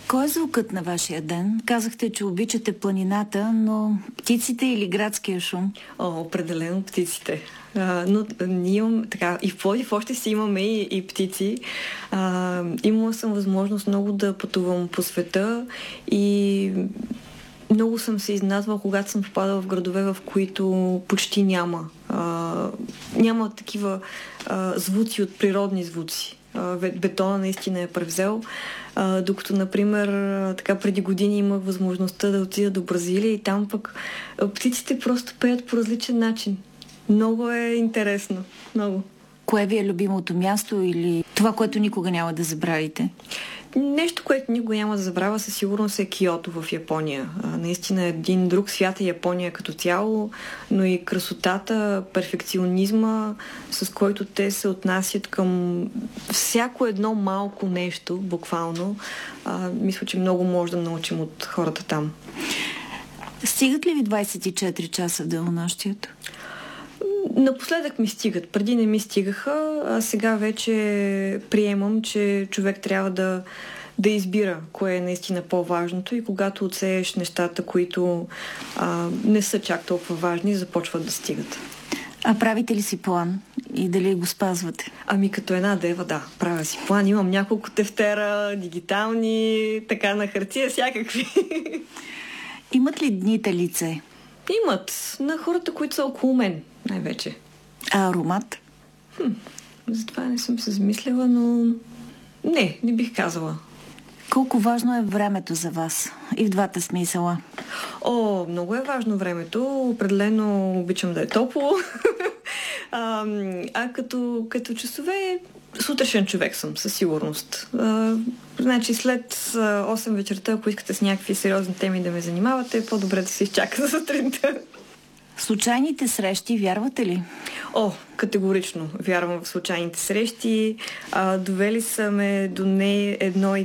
Кой е звукът на вашия ден? Казахте, че обичате планината, но птиците или градския шум? Определено птиците. Но ние имам така, и в Пловдив още си имаме и птици. Имала съм възможност много да пътувам по света и много съм се изнадвала, когато съм попадала в градове, в които почти няма такива звуци от природни звуци. Бетона наистина е превзел. Докато, например, така преди години имах възможността да отида до Бразилия и там пък птиците просто пеят по различен начин. Много е интересно. Много. Кое ви е любимото място или това, което никога няма да забравите? Нещо, което никога няма да забравя, със сигурност е Киото в Япония. Наистина един друг свят е Япония като цяло, но и красотата, перфекционизма, с който те се отнасят към всяко едно малко нещо, буквално. Мисля, че много може да научим от хората там. Стигат ли ви 24 часа в денонощието? Напоследък ми стигат. Преди не ми стигаха, а сега вече приемам, че човек трябва да избира кое е наистина по-важното и когато отсееш нещата, които не са чак толкова важни, започват да стигат. А правите ли си план и дали го спазвате? Като една дева, да, правя си план. Имам няколко тефтера, дигитални, така на хартия, всякакви. Имат ли дните лице? Имат. На хората, които са около мен, най-вече. А аромат? За това не съм се замислила, но не бих казала. Колко важно е времето за вас? И в двата смисъла. Много е важно времето. Определено обичам да е топло. Като часове, сутрешен човек съм, със сигурност. Значи след 8 вечерта, ако искате с някакви сериозни теми да ме занимавате, по-добре да се изчака за сутринта. Случайните срещи, вярвате ли? Категорично вярвам в случайните срещи. Довели са ме до не едно и